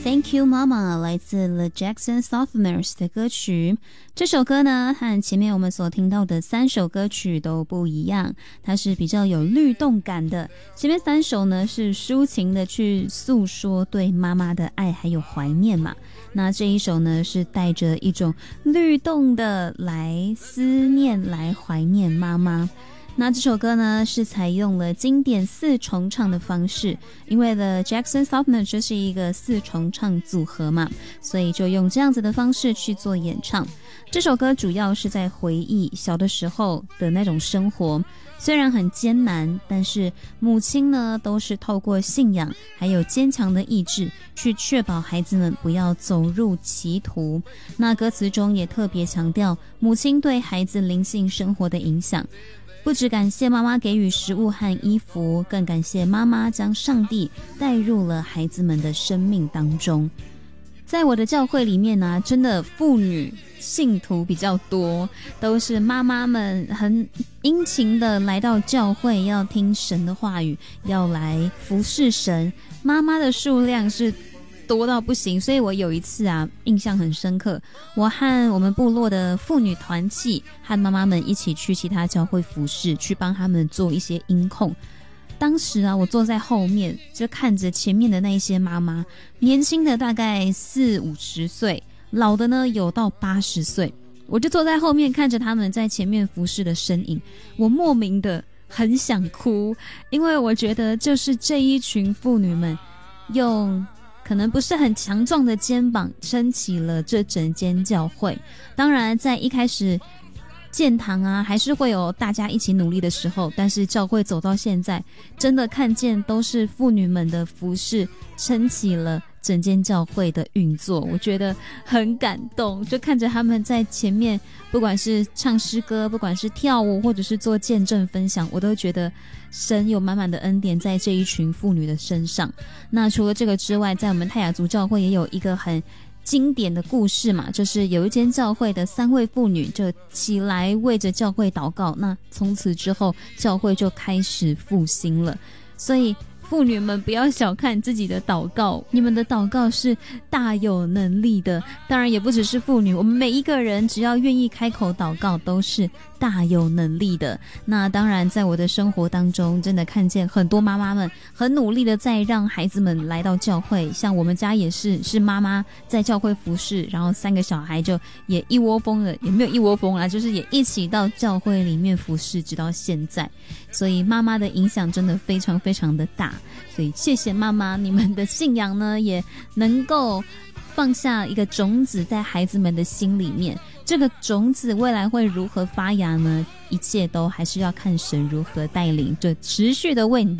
Thank You Mama 来自 The Jackson Sophomores 的歌曲。这首歌呢和前面我们所听到的3首歌曲都不一样，它是比较有律动感的。前面3首呢是抒情的去诉说对妈妈的爱还有怀念嘛，那这一首呢是带着一种律动的来思念来怀念妈妈。那这首歌呢是采用了经典4重唱的方式，因为 The Jackson Sophomores 这是一个4重唱组合嘛，所以就用这样子的方式去做演唱。这首歌主要是在回忆小的时候的那种生活，虽然很艰难，但是母亲呢都是透过信仰还有坚强的意志去确保孩子们不要走入歧途。那歌词中也特别强调母亲对孩子灵性生活的影响，不只感谢妈妈给予食物和衣服，更感谢妈妈将上帝带入了孩子们的生命当中。在我的教会里面呢，真的妇女信徒比较多，都是妈妈们很殷勤的来到教会，要听神的话语，要来服侍神。妈妈的数量是多到不行，所以我有一次印象很深刻，我和我们部落的妇女团契和妈妈们一起去其他教会服侍，去帮他们做一些音控。当时我坐在后面，就看着前面的那一些妈妈，年轻的大概40-50岁，老的呢有到80岁，我就坐在后面看着他们在前面服侍的身影，我莫名的很想哭，因为我觉得就是这一群妇女们用可能不是很强壮的肩膀撑起了这整间教会。当然在一开始建堂还是会有大家一起努力的时候，但是教会走到现在，真的看见都是妇女们的服事撑起了整间教会的运作，我觉得很感动，就看着他们在前面，不管是唱诗歌，不管是跳舞，或者是做见证分享，我都觉得神有满满的恩典在这一群妇女的身上。那除了这个之外，在我们泰雅族教会也有一个很经典的故事嘛，就是有一间教会的3位妇女就起来为着教会祷告，那从此之后教会就开始复兴了。所以妇女们不要小看自己的祷告，你们的祷告是大有能力的。当然也不只是妇女，我们每一个人只要愿意开口祷告都是大有能力的。那当然在我的生活当中真的看见很多妈妈们很努力的在让孩子们来到教会，像我们家也是妈妈在教会服侍，然后3个小孩就也一窝蜂的，也没有一窝蜂啦，就是也一起到教会里面服侍直到现在。所以妈妈的影响真的非常非常的大，所以谢谢妈妈，你们的信仰呢也能够放下一个种子在孩子们的心里面，这个种子未来会如何发芽呢？一切都还是要看神如何带领，就持续的为你的